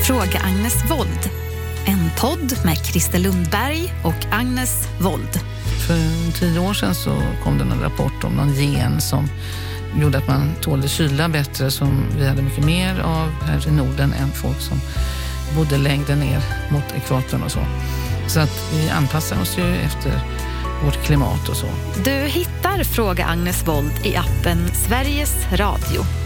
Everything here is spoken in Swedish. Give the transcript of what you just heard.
Fråga Agnes Wold. En podd med Christer Lundberg och Agnes Wold. För 10 år sedan så kom det en rapport om någon gen som gjorde att man tålde kyla bättre, som vi hade mycket mer av här i Norden än folk som bodde längre ner mot ekvatorn och så. Så att vi anpassar oss ju efter vårt klimat och så. Du hittar Fråga Agnes Wold i appen Sveriges Radio.